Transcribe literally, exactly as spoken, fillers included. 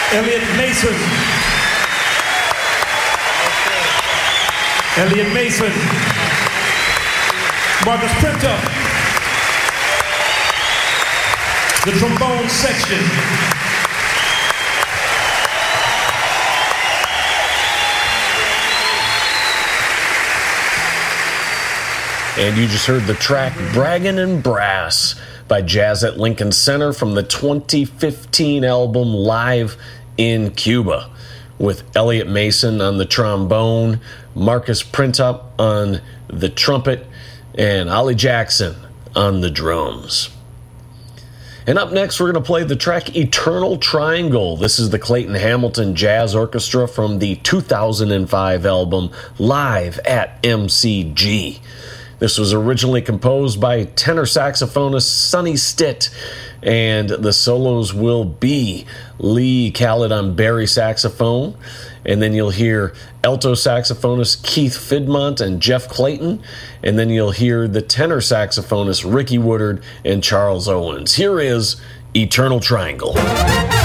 Elliot Mason. Elliot Mason. Marcus Printup. The trombone section. And you just heard the track Braggin' and Brass by Jazz at Lincoln Center from the twenty fifteen album Live in Cuba, with Elliot Mason on the trombone, Marcus Printup on the trumpet, and Ollie Jackson on the drums. And up next, we're going to play the track Eternal Triangle. This is the Clayton Hamilton Jazz Orchestra from the two thousand five album Live at M C G. This was originally composed by tenor saxophonist Sonny Stitt, and the solos will be Lee Khaled on bari saxophone, and then you'll hear alto saxophonist Keith Fidmont and Jeff Clayton, and then you'll hear the tenor saxophonist Ricky Woodard and Charles Owens. Here is Eternal Triangle.